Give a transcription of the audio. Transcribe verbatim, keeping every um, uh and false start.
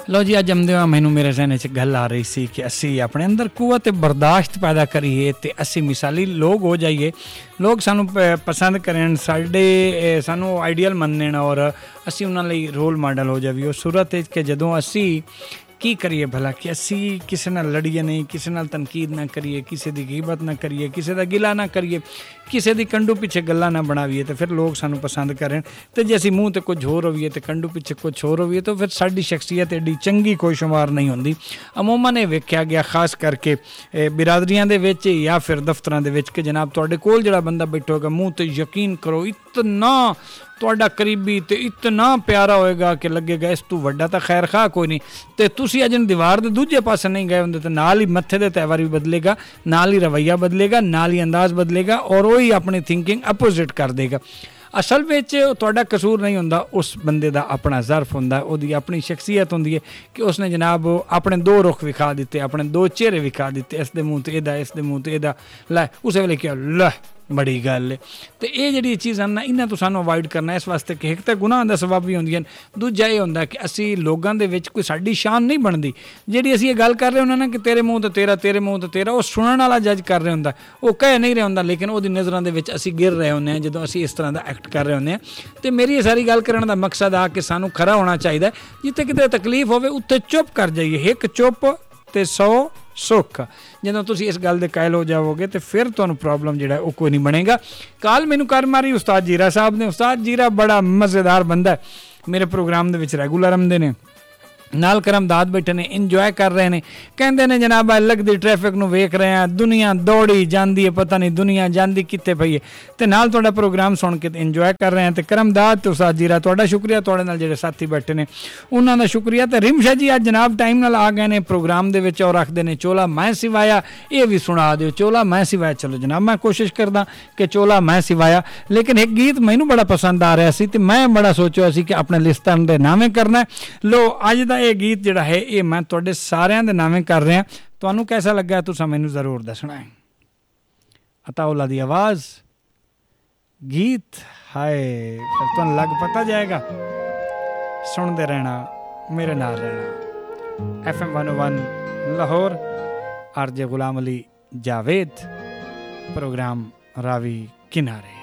लो जी, अज आमदे मैनू मेरे जहन च गल आ रही सी कि असी अपने अंदर कुवत बर्दाश्त पैदा करिए ते असी मिसाली लोग हो जाइए, लोग सानू पसंद करें, साडे सानू आइडियल मनन और असी उन्हां लई रोल मॉडल हो जाइए। उस सूरत कि जदों असी की करिए भला कि असी किसी नाल लड़िए नहीं, किसी नाल तनकीद ना करिए, किसी दी गीबत ना करिए, किसी दा गिला ना करिए, किसी दी कंडू पिछे गल्लां ना बनावीए तो फिर लोग सानू पसंद करें। तो जे असी मूँह ते कुछ होर होवीए तो कंडू पिछे कुछ होर होवीए तो फिर साडी शख्सियत एडी चंगी कोई शुमार नहीं होंदी। अमूमन ये वेख्या गया खास करके बिरादरियां दे विच या फिर दफ्तरां दे विच कि जनाब तुहाडे कोल जिहड़ा बंदा बैठा होगा मूँह ते यकीन करो इतना तुहाडा करीबी ते इतना प्यारा होएगा कि लगेगा इस तू वड्डा तां खैर खा कोई नहीं। तो तुसी अज दीवार दे दूजे पासे नहीं गए होंदे तो नाल ही मत्थे दे तैवार भी बदलेगा, नाल ही रवैया बदलेगा, नाल ही अंदाज बदलेगा और वही अपनी थिंकिंग अपोजिट कर देगा। असल विच तुहाडा कसूर नहीं होंदा, उस बंदे दा अपना ज़र्फ होंदा, उहदी अपनी शख्सियत होंदी है कि उसने जनाब अपने दो रुख विखा दिते, अपने दो चेहरे विखा दिते, इस दे मूँह ते इहदा, इस दे मूँह ते इहदा। लै उस वेले क्या लै बड़ी गल है। तो ये जिहड़ी चीज़ां ना इन्हां तो सानू अवॉइड करना इस वास्ते कि एक तो गुनाह दा सबब भी होंदियां, दूजा ये होंदा कि असी लोगों दे विच कोई साडी शान नहीं बनदी। जिहड़ी असी ये गल कर रहे होंदे ना कि तेरे मूँह ते तेरा, तेरे मूँह ते तेरा, वो सुनने वाला जज कर रहे होंदा, वो कह नहीं रहा होंदा, लेकिन उहदी नज़रां दे विच असी गिर रहे होंदे हैं जदों असी इस तरह दा एक्ट कर रहे होंदे हैं। तो मेरी ये सारी गल करने दा मकसद आ कि सानू खरा होना चाहिए, जिथे किते तकलीफ होवे उत्थे चुप कर जाइए, एक चुप ते सौ सुख। ਜਦੋਂ ਤੁਸੀਂ ਇਸ ਗੱਲ ਦੇ ਕਾਇਲ ਹੋ ਜਾਵੋਗੇ तो फिर ਤੁਹਾਨੂੰ प्रॉब्लम ਜਿਹੜਾ ਉਹ ਕੋਈ ਨਹੀਂ ਬਣੇਗਾ। ਕੱਲ ਮੈਨੂੰ ਕਰ ਮਾਰੀ ਉਸਤਾਦ ਜੀਰਾ ਸਾਹਿਬ ਨੇ। ਉਸਤਾਦ ਜੀਰਾ ਬੜਾ ਮਜ਼ੇਦਾਰ ਬੰਦਾ, ਮੇਰੇ ਪ੍ਰੋਗਰਾਮ ਦੇ ਵਿੱਚ ਰੈਗੂਲਰ ਆਉਂਦੇ ਨੇ, नाल करमदाद बैठे ने, इंजॉय कर रहे हैं, कहते ने जनाब लगती ट्रैफिक में वेख रहे हैं, दुनिया दौड़ी जाती है, पता नहीं दुनिया जाती कितने पई है, तो नाल तुहाडा प्रोग्राम सुन के इंजॉय कर रहे हैं। तो करमदाद तो उस्ताद जीरा तुहाडा शुक्रिया, तुहाडे नाल जिहड़े साथी बैठे ने उन्हां दा शुक्रिया। तो रिमशा जी अज जनाब टाइम नाल आ गए ने प्रोग्राम दे विच और रखते हैं चोला मैं सिवाया, ये भी सुना दिओ चोला मैं सिवाया। चलो जनाब मैं कोशिश करदा कि चोला मैं सिवाया, लेकिन एक गीत मैनू बड़ा पसंद आ रहा सी, तो मैं बड़ा सोचा सी कि अपने लिस्टां दे नामे करना है। लो अज दा ये गीत जिहड़ा है ये मैं तुहाडे सारियां दे नामे कर रहा, तुहानू कैसा लगा तुसां मैनू जरूर दसना है। अताउल्ला दी आवाज़ गीत हाय फिर तुहानू लग पता जाएगा, सुनते रहना, मेरे नाल रहना। एफ एम वन ओ one Lahore, R J Ghulam Ali Javed, programme Ravi किनारे।